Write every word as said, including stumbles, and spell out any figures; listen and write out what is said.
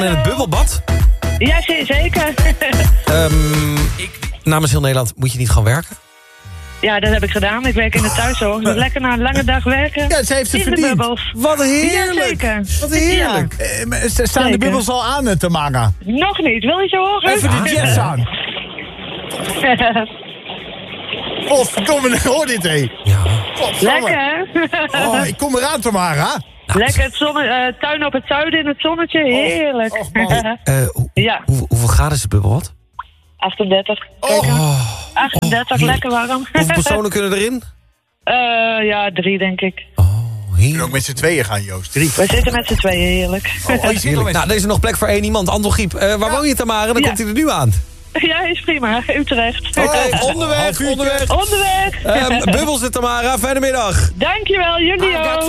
Met het bubbelbad? Ja, z- zeker. um, ik, namens heel Nederland, moet je niet gewoon werken? Ja, dat heb ik gedaan. Ik werk in de thuiszorg. Dus lekker na een lange dag werken. Ja, ze heeft het in de verdiend. bubbels. Wat heerlijk. Ja, zeker. Wat heerlijk. Ja. Eh, maar staan Zeker. de bubbels al aan, uh, Tamara? Nog niet. Wil je zo horen? Even de jazz aan. Oh, verdomme, hoor dit, hé. Ja. Lekker. Oh, ik kom eraan, Tamara. Lekker het zonne, uh, tuin op het zuiden in het zonnetje. Heerlijk. Och, man. Uh, hoe, Ja. hoe, hoeveel graden is het bubbelbad? achtendertig. Kijk, Oh. achtendertig, Oh, lekker warm. Hoeveel personen kunnen erin? Uh, ja, drie denk ik. Oh, Je heerlijk. kunt ook met z'n tweeën gaan, Joost. Drie. We zitten met z'n tweeën, heerlijk. Oh, je zit al met Nou, er is er nog plek voor één iemand. Anton Giep, uh, waar Ja. woon je, Tamara? Dan Ja. komt hij er nu aan. Ja, is prima. Utrecht. Oh, onderweg, onderweg. Onderweg. Um, Bubbels en Tamara, fijne middag. Dankjewel, jullie ook.